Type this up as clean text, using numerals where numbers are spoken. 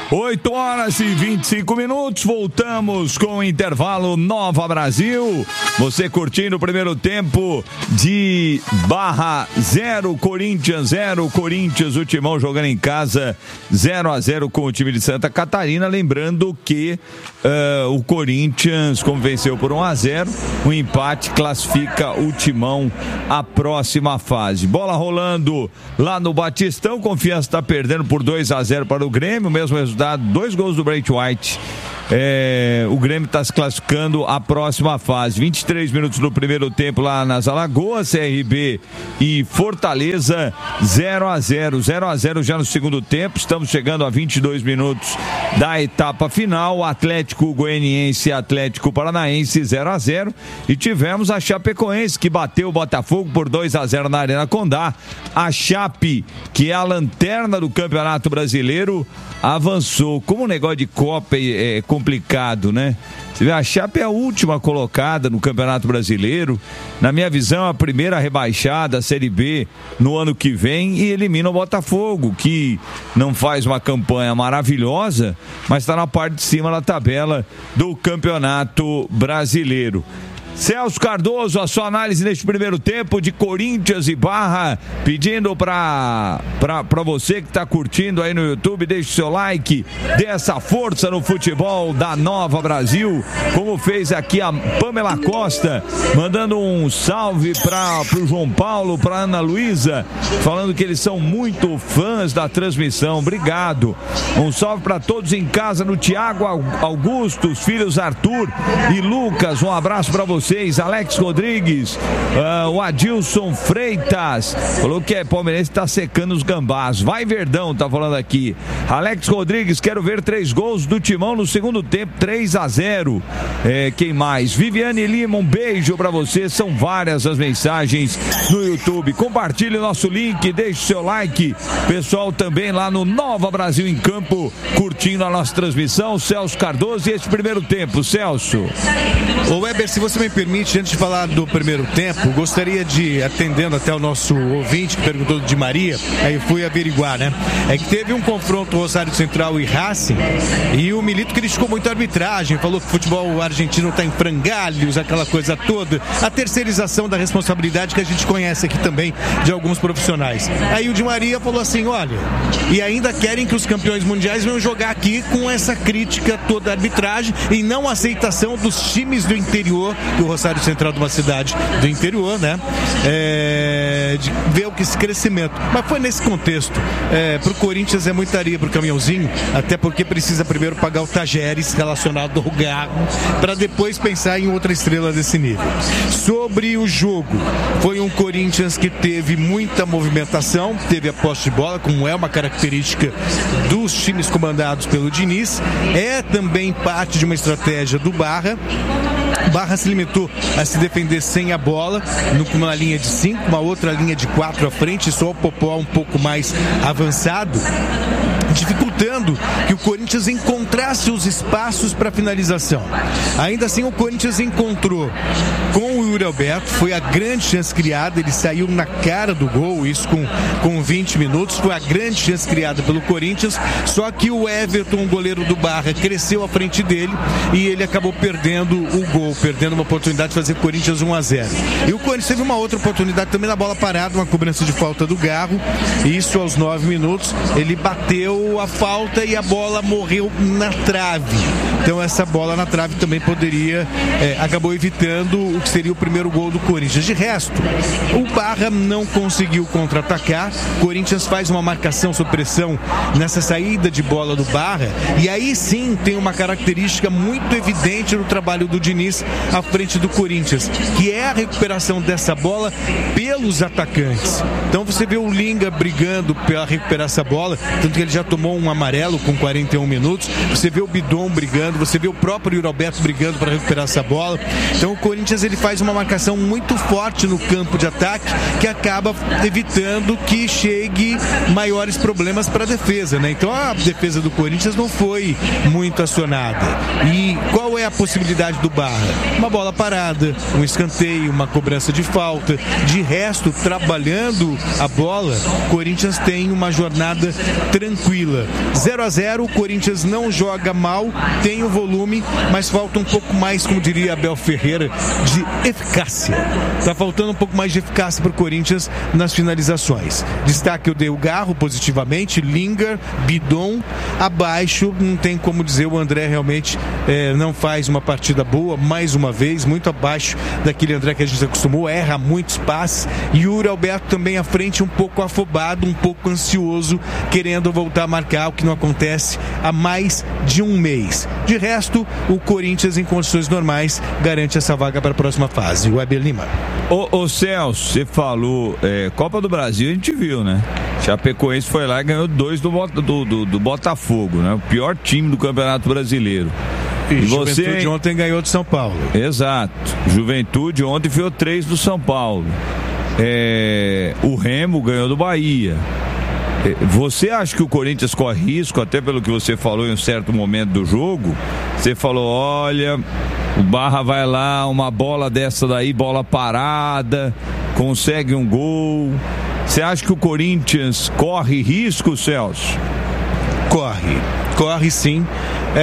8h25, voltamos com o intervalo Nova Brasil. Você curtindo o primeiro tempo de Barra 0, Corinthians 0. Corinthians, o Timão jogando em casa 0-0 com o time de Santa Catarina. Lembrando que o Corinthians, como venceu por 1-0, o empate classifica o Timão à próxima fase. Bola rolando lá no Batistão, Confiança está perdendo por 2-0 para o Grêmio, mesmo resultado, 2 gols do Brent White. O Grêmio está se classificando à próxima fase. 23 minutos no primeiro tempo lá nas Alagoas, CRB e Fortaleza 0-0 já no segundo tempo. Estamos chegando a 22 minutos da etapa final. Atlético Goianiense e Atlético Paranaense 0-0, e tivemos a Chapecoense que bateu o Botafogo por 2-0 na Arena Condá. A Chape, que é a lanterna do Campeonato Brasileiro, avançou. Como o negócio de Copa é complicado, né? Você vê, a Chape é a última colocada no Campeonato Brasileiro. Na minha visão, a primeira rebaixada, a Série B, no ano que vem, e elimina o Botafogo, que não faz uma campanha maravilhosa, mas está na parte de cima da tabela do Campeonato Brasileiro. Celso Cardoso, a sua análise neste primeiro tempo de Corinthians e Barra, pedindo para você que está curtindo aí no YouTube, deixe seu like, dê essa força no futebol da Nova Brasil, como fez aqui a Pamela Costa, mandando um salve para o João Paulo, para Ana Luísa, falando que eles são muito fãs da transmissão. Obrigado. Um salve para todos em casa, no Tiago Augusto, os filhos Arthur e Lucas, um abraço para você. Alex Rodrigues, o Adilson Freitas falou que palmeirense está secando os gambás. Vai Verdão, tá falando aqui. Alex Rodrigues, quero ver 3 gols do Timão no segundo tempo, 3-0. Quem mais? Viviane Lima, um beijo pra você. São várias as mensagens no YouTube. Compartilhe o nosso link, deixe seu like. Pessoal também lá no Nova Brasil em Campo, curtindo a nossa transmissão. Celso Cardoso, e esse primeiro tempo, Celso. Ô Weber, se você me permite, antes de falar do primeiro tempo, gostaria de, atendendo até o nosso ouvinte que perguntou de Maria, aí fui averiguar, né? É que teve um confronto Rosário Central e Racing, e o Milito criticou muito a arbitragem, falou que o futebol argentino está em frangalhos, aquela coisa toda, a terceirização da responsabilidade que a gente conhece aqui também de alguns profissionais. Aí o Di Maria falou assim, olha, e ainda querem que os campeões mundiais venham jogar aqui com essa crítica toda à arbitragem e não aceitação dos times do interior, do Rosário Central de uma cidade do interior, né? De ver esse crescimento. Mas foi nesse contexto. Pro Corinthians é muita areia pro caminhãozinho, até porque precisa primeiro pagar o Tajeres relacionado ao Garro, para depois pensar em outra estrela desse nível. Sobre o jogo, foi um Corinthians que teve muita movimentação, teve a posse de bola, como é uma característica dos times comandados pelo Diniz. É também parte de uma estratégia do Barra. Barra se limitou a se defender sem a bola, numa linha de 5, uma outra linha de 4 à frente, só o Popó um pouco mais avançado, dificultando que o Corinthians encontrasse os espaços para finalização. Ainda assim, o Corinthians encontrou com o Yuri Alberto, foi a grande chance criada, ele saiu na cara do gol, isso com 20 minutos, foi a grande chance criada pelo Corinthians, só que o Everton, o goleiro do Barra, cresceu à frente dele e ele acabou perdendo o gol, perdendo uma oportunidade de fazer Corinthians 1-0. E o Corinthians teve uma outra oportunidade também na bola parada, uma cobrança de falta do Garro, isso aos 9 minutos, ele bateu a falta e a bola morreu na trave. Então essa bola na trave também poderia, acabou evitando o que seria o primeiro gol do Corinthians. De resto, o Barra não conseguiu contra-atacar. O Corinthians faz uma marcação sob pressão nessa saída de bola do Barra, e aí sim tem uma característica muito evidente no trabalho do Diniz à frente do Corinthians, que é a recuperação dessa bola pelos atacantes. Então você vê o Linga brigando para recuperar essa bola, tanto que ele já tomou um amarelo com 41 minutos, você vê o Bidon brigando, você vê o próprio Yuri Alberto brigando para recuperar essa bola. Então o Corinthians ele faz uma marcação muito forte no campo de ataque, que acaba evitando que chegue maiores problemas para a defesa, né? Então a defesa do Corinthians não foi muito acionada. E qual é a possibilidade do Barra? Uma bola parada, um escanteio, uma cobrança de falta. De resto, trabalhando a bola, o Corinthians tem uma jornada tranquila. Vila. 0-0, o Corinthians não joga mal, tem o volume, mas falta um pouco mais, como diria Abel Ferreira, de eficácia. Tá faltando um pouco mais de eficácia para o Corinthians nas finalizações. Destaque eu dei o Garro positivamente, Lingard, Bidon, abaixo, não tem como dizer, o André realmente não faz uma partida boa, mais uma vez, muito abaixo daquele André que a gente acostumou, erra muitos passes, e o Yuri Alberto também à frente um pouco afobado, um pouco ansioso, querendo voltar a marcar, o que não acontece há mais de um mês. De resto, o Corinthians em condições normais garante essa vaga para a próxima fase. O Weber Lima. Ô Celso, você falou Copa do Brasil, a gente viu, né? Chapecoense foi lá e ganhou 2 do Botafogo, né? O pior time do Campeonato Brasileiro. E Juventude ontem ganhou de São Paulo. Exato. Juventude ontem enfiou 3 do São Paulo. O Remo ganhou do Bahia. Você acha que o Corinthians corre risco, até pelo que você falou em um certo momento do jogo? Você falou, olha, o Barra vai lá, uma bola dessa daí, bola parada, consegue um gol. Você acha que o Corinthians corre risco, Celso? Corre sim.